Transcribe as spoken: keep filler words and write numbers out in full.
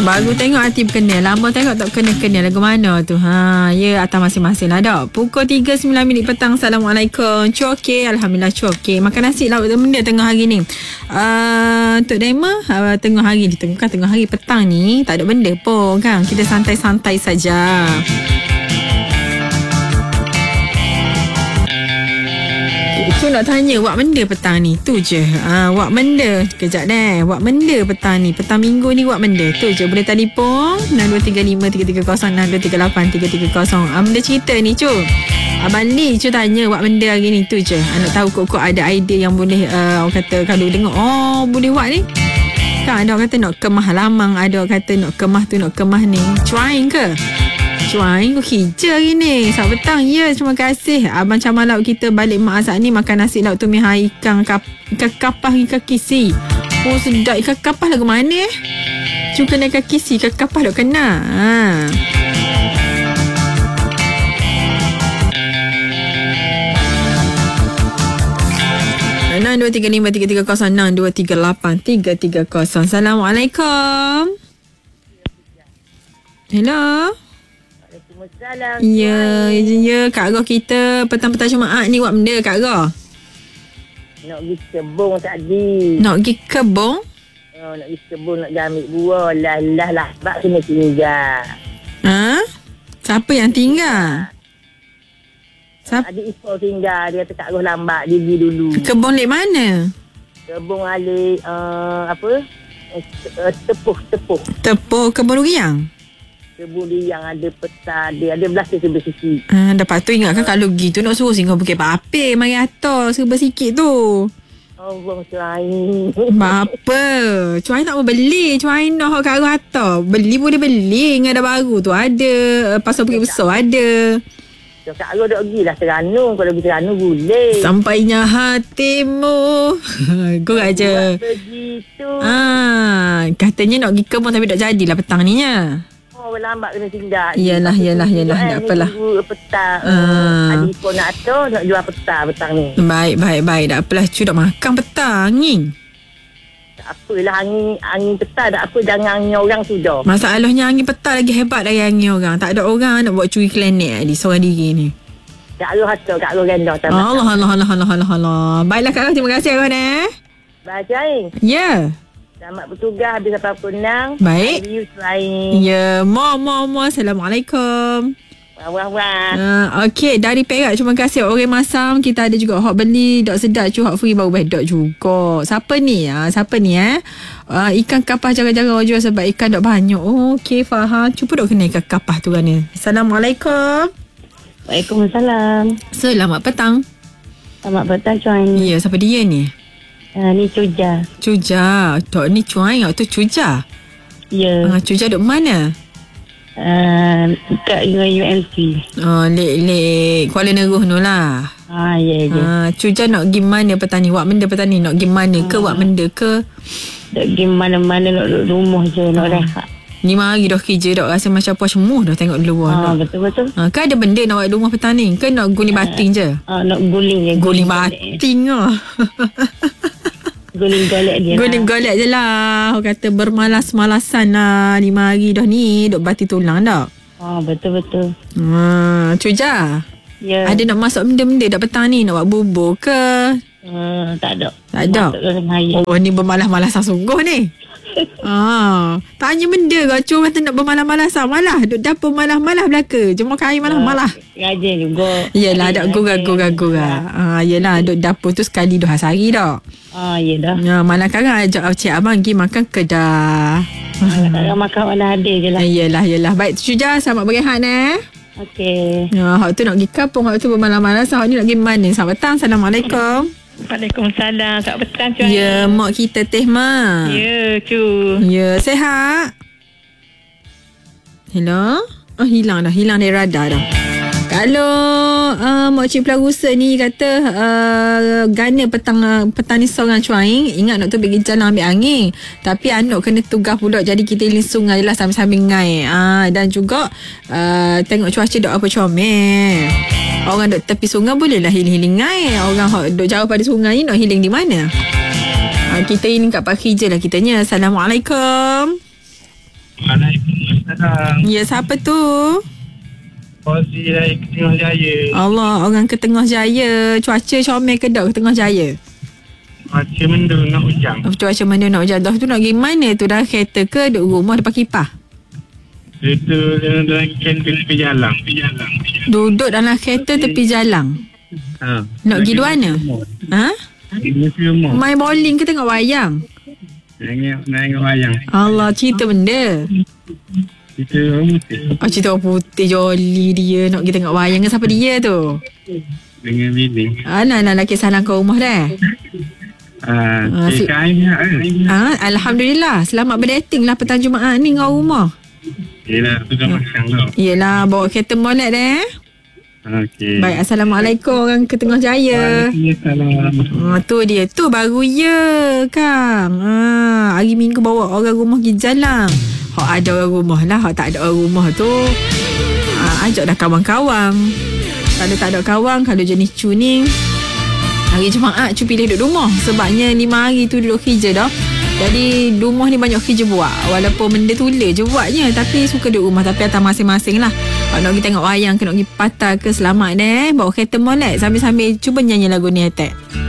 Baru tengok hati berkenal. Lama tengok tak kenal-kenal lagu mana tu. Ha, ya atas masing-masing lah dak. Pukul tiga sembilan minit petang. Assalamualaikum. Cuokey, alhamdulillah cuokey. Makan nasi lauk benda tengah hari ni. Uh, Tok Daima uh, tengah hari ni, bukan tengah hari, petang ni tak ada benda pun kan. Kita santai-santai saja. Tu nak tanya buat benda petang ni. Tu je. Ha, buat benda. Kejap deh. Buat benda petang ni. Petang minggu ni buat benda. Tu je. Boleh telefon enam dua tiga lima tiga tiga kosong enam dua tiga lapan tiga tiga kosong. Ah, benda cerita ni cu. Abang Lee cu tanya buat benda hari ni. Tu je. Ah, nak tahu kok-kok ada idea yang boleh uh, orang kata kalau dengar oh boleh buat ni. Kan ada orang kata nak kemah lamang. Ada orang kata nak kemah tu nak kemah ni. Trying ke? Cuai kau hijau hari ni. Selamat petang. Ya, terima kasih. Abang Camal Laut kita balik mak saat ni makan nasi lauk tumis ikan kap, ikan kapah ikan kisi. Oh sedap. Ikan kapah lagu mana eh? Cuma kena ikan kisi. Ikan kapah tak kena. Ha. enam dua tiga lima tiga tiga kosong enam dua tiga lapan tiga tiga kosong. Assalamualaikum. Hello. Waalaikumsalam. Ya, ya Kak Roh kita petang-petang Jumaat ni buat benda Kak Roh. Nak pergi kebun tadi. Nak pergi kebun? Oh, nak pergi kebun nak ambil buah. Lah lah lah bak kena tinggal. Ha? Siapa yang tinggal? Siapa? Adik ipar tinggal. Dia kata Kak Roh lambat. Dia pergi dulu. Kebun lek mana? Kebun alik uh, apa? Uh, tepuh-tepuh. Tepuh kebun durian? Kebun dia yang ada peta, dia ada belas serba sikit. Ah, dapat tu ingatkan kalau gitu nak suruh singgah bukit Papir mari atas serba sikit tu. Oh, bang cuai. Apa? Cuai tak mau beli. Cuai nak kat arah atas. Beli boleh beli. Ingat dah baru tu ada. Pasal Bukit Besar ada. Kak Roh dah pergi lah Terengganu. Kalau pergi Terengganu boleh. Sampainya hatimu. Kau aja. Begitu. Ah, katanya nak pergi kebun tapi tak jadilah petang ni ya. Oh, lambat kena tinggal. Iyalah, iyalah, iyalah. Tak apalah. Minggu petang. Ah. Adik pun nak atur, nak jual petang petang ni. Baik, baik, baik. Tak apalah. Cu nak makan petang ni. Tak apalah, angin, angin petang tak apa. Jangan angin orang sudah. Masalahnya angin petang lagi hebat dari angin orang. Tak ada orang nak buat curi klinik di seorang diri ni. Kak Roh atur, Kak Roh rendah. Allah, Allah, Allah, Allah, Allah, Allah. Baiklah Kak Roh. Terima kasih Kak Roh. Baca ni. Ya. Selamat bertugas habis sampai pukul enam. Baik. Review selain. Ya. Mo, mo, mo. Assalamualaikum. Wah, wah, wah. Uh, Okey, dari Perak terima kasih Orang Masam. Kita ada juga hot beli dok sedap cu hot free baru best dok juga. Siapa ni? Ah, siapa ni eh? Uh, ikan kapah jarang-jarang orang jual sebab ikan dok banyak. Oh, okey faham. Cuba dok kena ikan kapah tu kan. Assalamualaikum. Waalaikumsalam. Selamat petang. Selamat petang cuan. Ya, siapa dia ni? Uh, ni Cuja. Cuja. Tok ni cuai atau Cuja? Ya. Ah, Cuja dok mana? Uh, dekat dengan U M C. Oh, lek-lek Kuala Neruh tu lah. Ah, ya, ya. Ah, Cuja nak pergi mana petani? Buat benda petani nak pergi mana ke? Buat benda ke? Nak pergi mana-mana, nak duduk rumah je, nak rehat. Lima hari dah kerja dah. Rasa macam puas semuh dah tengok luar. Ah, betul-betul. Ah, kan ada benda nak buat rumah petani? Ke nak guling bating je? Ah, nak guling je. Guling bating lah. Guling golek dia. Guling golek je lah. Orang kata bermalas-malasan lah. Lima hari dah ni. Duk bati tulang dah. Ah, betul-betul. Ah, Cuja. Ya. Ada nak masuk benda-benda dah petang ni? Nak buat bubur ke? Uh, tak ada. Tak ada. Oh, ni bermalas-malasan sungguh ni. Ah, tanya benda kau cuma kata nak bermalas-malasan. Malah duk dapur malas-malas belaka. Cuma kain malas-malas. Rajin juga. Yelah, ada gurau-gurau-gurau. Ah, yelah, duk dapur tu sekali dua hari dah. Ah, yelah. Ya, malah sekarang ajak Cik Abang pergi makan Kedah. Sekarang makan mana ada je lah. Yelah, yelah. Baik, Cuja, selamat berehat eh. Okey. Ya, hak tu nak pergi kampung, hak tu bermalas-malasan. Hak ni nak pergi mana? Selamat petang. Assalamualaikum. Waalaikumsalam. Selamat petang, cuan. Ya, mak kita Teh Ma. Ya, cu. Ya, sehat? Hello? Oh, hilang dah. Hilang dari radar dah. Kalau uh, Mak Cik Pelarusa ni kata uh, Gana petang uh, petang ni seorang cuaing, ingat nak tu pergi jalan ambil angin. Tapi anak kena tugas pula. Jadi kita iling sungai je lah sambil-sambil ngai. uh, Dan juga uh, tengok cuaca dok apa comel. Orang dok tepi sungai boleh lah hiling-hiling ngai. Orang dok jauh pada sungai ni nak hiling di mana? uh, Kita ini kat pagi je lah kitanya. Assalamualaikum. Waalaikumsalam. Ya, siapa tu? Fauzi dari Tengah Jaya. Allah, orang ke Tengah Jaya. Cuaca comel ke dak ke Tengah Jaya? Cuaca mendung nak hujan. Oh, cuaca mana nak hujan? Dah tu nak pergi mana tu? Dah kereta ke? Duduk rumah depan kipas? Itu dalam kereta tepi jalan. Tepi jalan. Duduk dalam kereta tepi jalan. Ha. Nak pergi mana? Ha? Pergi rumah. Main bowling ke tengok wayang? Nak tengok wayang. Allah, cerita benda. Kita orang putih. Oh, cerita orang putih joli dia. Nak pergi tengok wayang dengan siapa dia tu? Dengan bini. Ah, nak nak laki salam kau rumah dah. Ah, Ah, si- kain ni. Ah, Alhamdulillah. Selamat berdating lah petang Jumaat ni kau rumah. Yelah, tu dah makan tu. Yelah, bawa kereta molek dah. Eh? Okey. Baik, Assalamualaikum orang ke Tengah Jaya. Waalaikumsalam. Ah, tu dia. Tu baru ya, Kang. Ah, hari Minggu bawa orang rumah pergi jalan. Hak ada orang rumah lah. Hak tak ada orang rumah tu. Ah, ajak dah kawan-kawan. Kalau tak ada kawan, kalau jenis cuning, hari Jumaat cu pilih duduk rumah. Sebabnya lima hari tu duduk kerja dah. Jadi rumah ni banyak kerja buat. Walaupun benda tulis je buatnya, tapi suka duduk rumah. Tapi atas masing-masing lah. Kalau nak pergi tengok wayang ke, nak pergi patah ke, selamat deh. Bawa kereta molek sambil-sambil cuba nyanyi lagu ni, Attack.